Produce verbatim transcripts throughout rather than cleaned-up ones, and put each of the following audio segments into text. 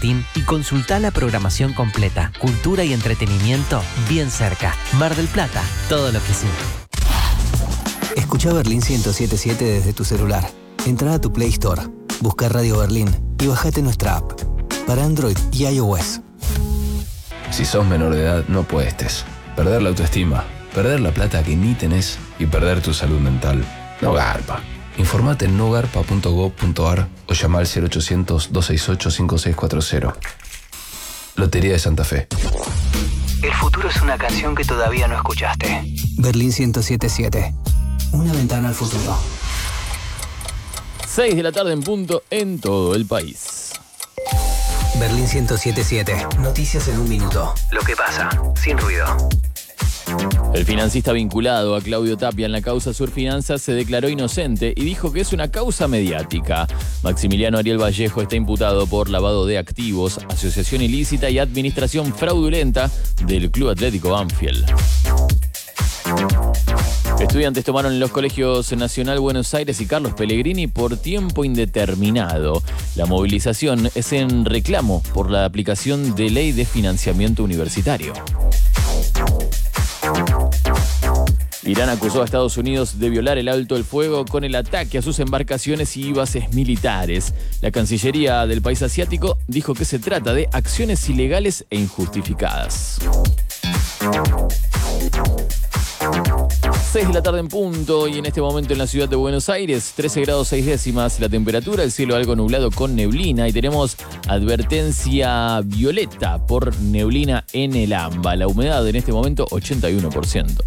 Martín y consultá la programación completa. Cultura y entretenimiento bien cerca. Mar del Plata, todo lo que sí. Escuchá Berlín ciento siete punto siete desde tu celular. Entrá a tu Play Store, busca Radio Berlín y bajate nuestra app. Para Android y iOS. Si sos menor de edad, no apuestes. Perder la autoestima, perder la plata que ni tenés y perder tu salud mental. No garpa. Informate en no garpa punto gob punto ar o llama al cero ochocientos, doscientos sesenta y ocho, cincuenta y seis cuarenta. Lotería de Santa Fe. El futuro es una canción que todavía no escuchaste. Berlín ciento siete punto siete. Una ventana al futuro. seis de la tarde en punto en todo el país. Berlín ciento siete punto siete. Noticias en un minuto. Lo que pasa, sin ruido. El financista vinculado a Claudio Tapia en la causa Surfinanzas se declaró inocente y dijo que es una causa mediática. Maximiliano Ariel Vallejo está imputado por lavado de activos, asociación ilícita y administración fraudulenta del Club Atlético Banfield. Estudiantes tomaron los colegios Nacional Buenos Aires y Carlos Pellegrini por tiempo indeterminado. La movilización es en reclamo por la aplicación de ley de financiamiento universitario. Irán acusó a Estados Unidos de violar el alto el fuego con el ataque a sus embarcaciones y bases militares. La Cancillería del país asiático dijo que se trata de acciones ilegales e injustificadas. seis de la tarde en punto y en este momento en la ciudad de Buenos Aires, trece grados seis décimas la temperatura, el cielo algo nublado con neblina y tenemos advertencia violeta por neblina en el AMBA. La humedad en este momento ochenta y uno por ciento.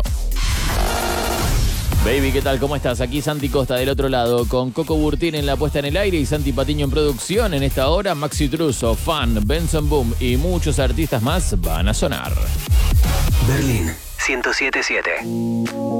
Baby, ¿qué tal? ¿Cómo estás? Aquí Santi Costa del otro lado con Coco Burtín en la puesta en el aire y Santi Patiño en producción. En esta hora, Maxi Truso, Fan, Benson Boom y muchos artistas más van a sonar. Berlín ciento siete punto siete.